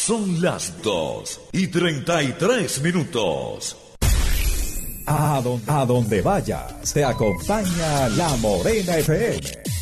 Son las 2:33. A donde vayas, te acompaña La Morena FM.